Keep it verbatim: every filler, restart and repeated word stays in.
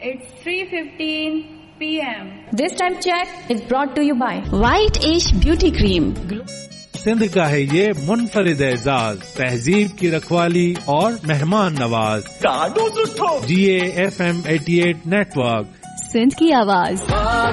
It's three fifteen p m This time check is brought to you by White Ash Beauty Cream. Sindh का है ये मुनफरिद एजाज, तहजीब की रखवाली और मेहमान नवाज। जी A F M eighty eight network, Sindh की आवाज।